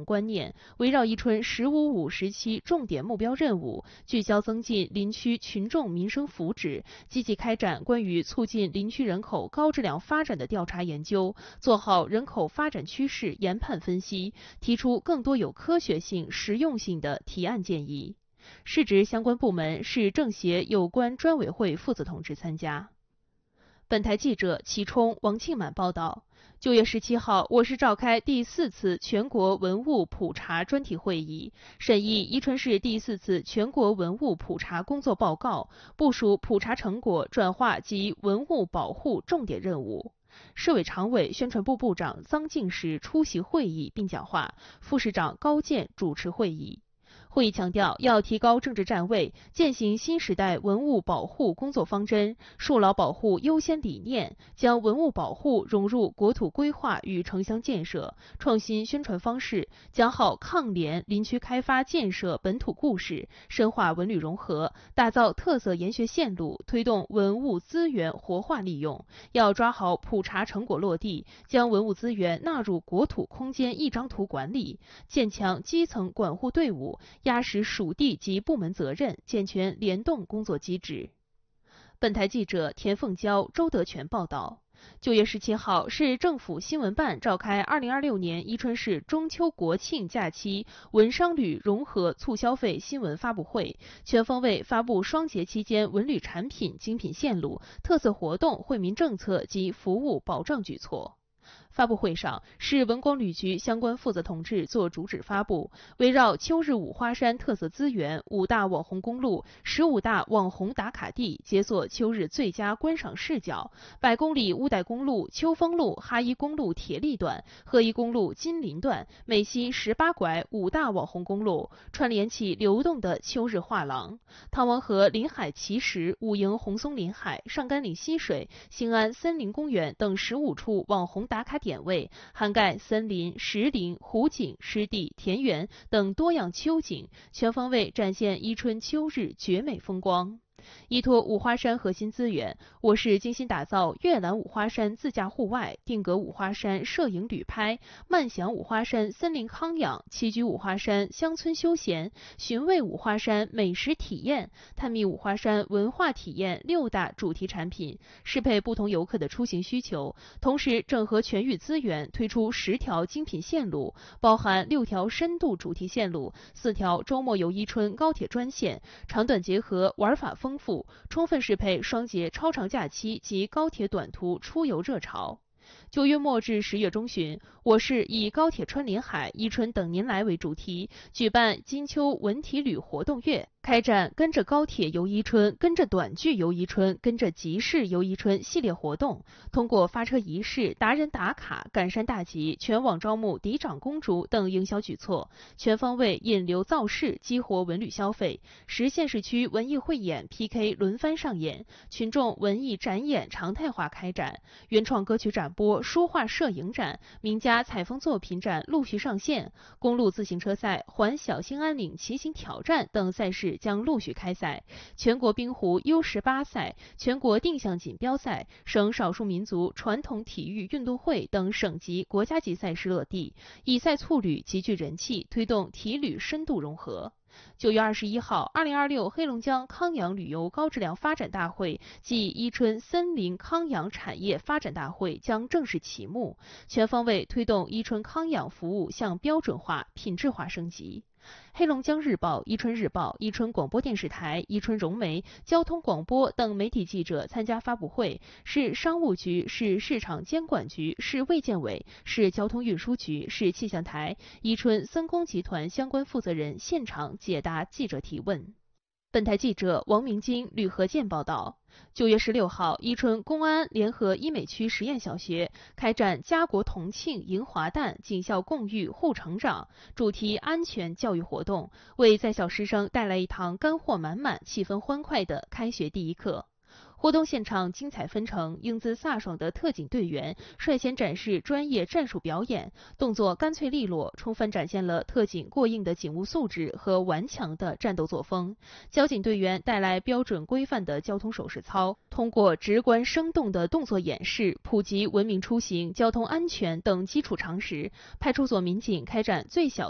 观念，围绕宜春“15+5”时期重点目标任务，聚焦增进林区群众民生福祉，积极开展关于促进林区人口高质量发展的调查研究，做好人口发展趋势研判分析，提出更多有科学性、实用性的提案建议。市直相关部门、市政协有关专委会负责同志参加。本台记者齐冲、王庆满报道。9月17号，我市召开第4次全国文物普查专题会议，审议宜春市第4次全国文物普查工作报告，部署普查成果转化及文物保护重点任务。市委常委、宣传部部长臧敬时出席会议并讲话，副市长高健主持会议。会议强调，要提高政治站位，践行新时代文物保护工作方针，树牢保护优先理念，将文物保护融入国土规划与城乡建设，创新宣传方式，讲好抗联林区开发建设本土故事，深化文旅融合，打造特色研学线路，推动文物资源活化利用。要抓好普查成果落地，将文物资源纳入国土空间一张图管理，建强基层管护队伍，压实属地及部门责任，健全联动工作机制。本台记者田凤娇、周德全报道。9月17号，市政府新闻办召开2026年宜春市中秋国庆假期文商旅融合促消费新闻发布会，全方位发布双节期间文旅产品、精品线路、特色活动、惠民政策及服务保障举措。发布会上，市文广旅局相关负责同志作主旨发布，围绕秋日五花山特色资源、5大网红公路、15大网红打卡地，解锁秋日最佳观赏视角，100公里乌代公路、秋丰路、哈一公路铁力段、鹤一公路金陵段、美西18拐5大网红公路，串联起流动的秋日画廊。汤王河临海奇石、五营红松临海、上甘岭溪水、兴安森林公园等15处网红打卡点位，涵盖森林、石林、湖景、湿地、田园等多样秋景，全方位展现宜春秋日绝美风光。依托五花山核心资源，我市精心打造阅览五花山自驾户外、定格五花山摄影旅拍、慢享五花山森林康养、栖居五花山乡村休闲、寻味五花山美食体验、探秘五花山文化体验6大主题产品，适配不同游客的出行需求，同时整合全域资源，推出10条精品线路，包含6条深度主题线路、4条周末游宜春高铁专线，长短结合，玩法丰富，充分适配双节超长假期及高铁短途出游热潮。9月末至10月中旬，我市以高铁穿林海、宜春等您来为主题，举办金秋文体旅活动月，开展跟着高铁游宜春、跟着短剧游宜春、跟着集市游宜春系列活动，通过发车仪式、达人打卡、赶山大集、全网招募嫡长公主等营销举措，全方位引流造势，激活文旅消费，实现市区文艺汇演 PK 轮番上演，群众文艺展演常态化开展，原创歌曲展播、书画摄影展、名家采风作品展陆续上线，公路自行车赛、环小兴安岭骑行挑战等赛事将陆续开赛，全国冰壶 U18 赛、全国定向锦标赛、省少数民族传统体育运动会等省级、国家级赛事落地，以赛促旅极具人气，推动体旅深度融合。9月21号，2026黑龙江康养旅游高质量发展大会暨宜春森林康养产业发展大会将正式启幕，全方位推动宜春康养服务向标准化、品质化升级。黑龙江日报、宜春日报、宜春广播电视台、宜春融媒、交通广播等媒体记者参加发布会，市商务局、市市场监管局、市卫健委、市交通运输局、市气象台、宜春森工集团相关负责人现场解答记者提问。本台记者王明金、吕和建报道。9月16号，宜春公安联合医美区实验小学开展家国同庆迎华诞、警校共育护成长主题安全教育活动，为在校师生带来一堂干货满满、气氛欢快的开学第一课。活动现场精彩纷呈，英姿飒爽的特警队员率先展示专业战术表演，动作干脆利落，充分展现了特警过硬的警务素质和顽强的战斗作风。交警队员带来标准规范的交通手势操，通过直观生动的动作演示，普及文明出行、交通安全等基础常识。派出所民警开展最小